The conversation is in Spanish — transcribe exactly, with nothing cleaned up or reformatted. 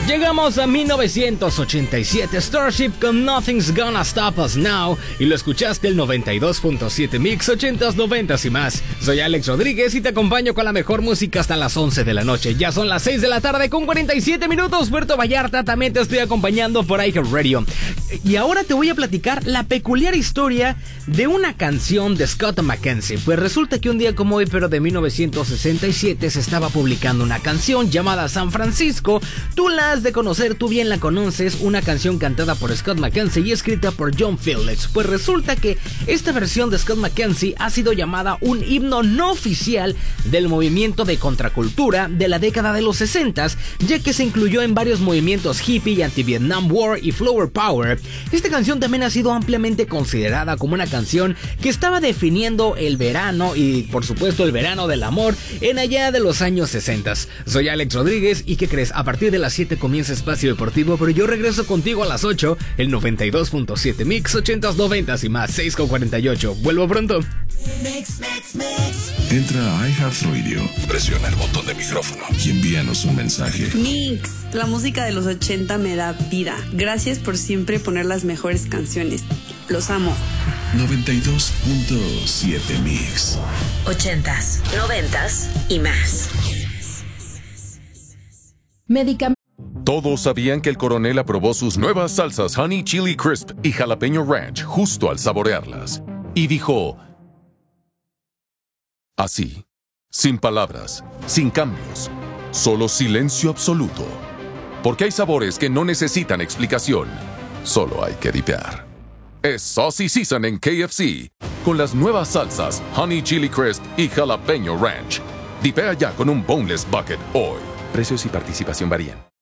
Llegamos a mil novecientos ochenta y siete, Starship con Nothing's Gonna Stop Us Now, y lo escuchaste el noventa y dos punto siete Mix, ochentas, noventas y más. Soy Alex Rodríguez y te acompaño con la mejor música hasta las once de la noche. Ya son las seis de la tarde con cuarenta y siete minutos. Puerto Vallarta, también te estoy acompañando por iHeartRadio. Y ahora te voy a platicar la peculiar historia de una canción de Scott McKenzie. Pues resulta que un día como hoy, pero de mil novecientos sesenta y siete, se estaba publicando una canción llamada San Francisco. Tú la has de conocer, tú bien la conoces, una canción cantada por Scott McKenzie y escrita por John Phillips. Pues resulta que esta versión de Scott McKenzie ha sido llamada un himno no oficial del movimiento de contracultura de la década de los sesentas, ya que se incluyó en varios movimientos hippie y anti-Vietnam War y Flower Power. Esta canción también ha sido ampliamente considerada como una canción que estaba definiendo el verano y por supuesto el verano del amor en allá de los años sesentas. Soy Alex Rodríguez y ¿qué crees? A partir de las siete comienza Espacio Deportivo, pero yo regreso contigo a las ocho, el noventa y dos punto siete Mix, ochentas, noventas y más, seis con cuarenta y ocho. Vuelvo pronto. Mix, mix, mix. Entra a iHeartRadio, presiona el botón de micrófono y envíanos un mensaje. Mix, la música de los ochenta me da vida. Gracias por siempre poner las mejores canciones. Los amo. noventa y dos punto siete Mix. Ochentas, noventas y más. Medicamentos. Todos sabían que el coronel aprobó sus nuevas salsas Honey Chili Crisp y Jalapeño Ranch justo al saborearlas. Y dijo... así, sin palabras, sin cambios, solo silencio absoluto. Porque hay sabores que no necesitan explicación, solo hay que dipear. Es Saucy Season en K F C, con las nuevas salsas Honey Chili Crisp y Jalapeño Ranch. Dipea ya con un Boneless Bucket hoy. Precios y participación varían.